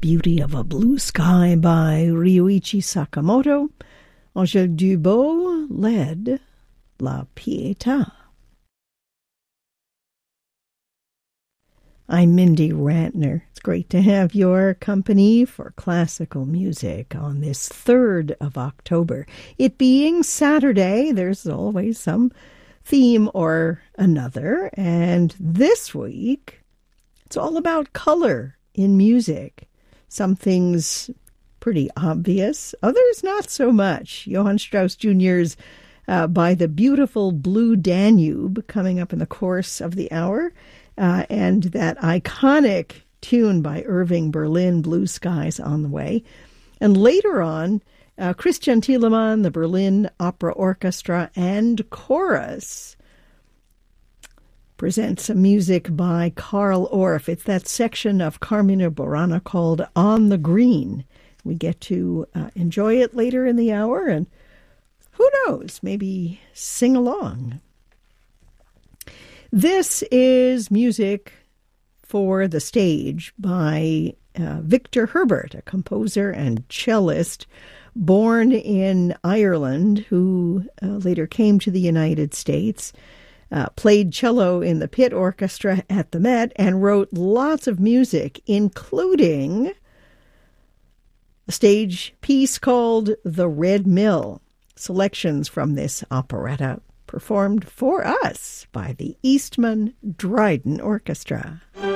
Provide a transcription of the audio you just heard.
Beauty of a Blue Sky by Ryuichi Sakamoto. Angèle Dubot led La Pietà. I'm Mindy Ratner. It's great to have your company for classical music on this 3rd of October. It being Saturday, there's always some theme or another, and this week it's all about color in music. Some things pretty obvious, others not so much. Johann Strauss Jr.'s By the Beautiful Blue Danube coming up in the course of the hour, and that iconic tune by Irving Berlin, Blue Skies, on the way. And later on, Christian Thielemann, the Berlin Opera Orchestra and Chorus presents some music by Carl Orff. It's that section of Carmina Burana called On the Green. We get to enjoy it later in the hour, and who knows, maybe sing along. This is music for the stage by Victor Herbert, a composer and cellist born in Ireland who later came to the United States. Played cello in the Pit Orchestra at the Met, and wrote lots of music, including a stage piece called The Red Mill. Selections from this operetta performed for us by the Eastman Dryden Orchestra.